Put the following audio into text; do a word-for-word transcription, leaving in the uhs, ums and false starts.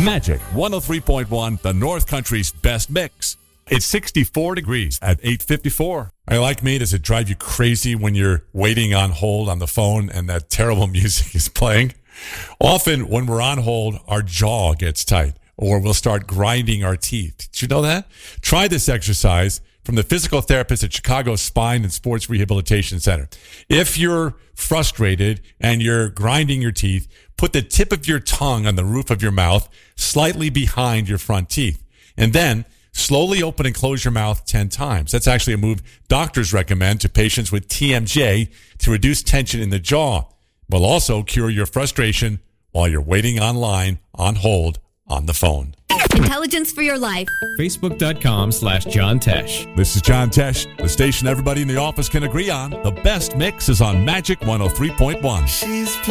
Magic one oh three point one, the North Country's best mix. It's sixty-four degrees at eight fifty-four. Are you like me? Does it drive you crazy when you're waiting on hold on the phone and that terrible music is playing? Often when we're on hold, our jaw gets tight or we'll start grinding our teeth. Did you know that? Try this exercise from the physical therapist at Chicago Spine and Sports Rehabilitation Center. If you're frustrated and you're grinding your teeth, put the tip of your tongue on the roof of your mouth, slightly behind your front teeth. And then slowly open and close your mouth ten times. That's actually a move doctors recommend to patients with T M J to reduce tension in the jaw. Will also cure your frustration while you're waiting online, on hold, on the phone. Intelligence for your life. Facebook.com slash John Tesh. This is John Tesh, the station everybody in the office can agree on. The best mix is on Magic one oh three point one. She's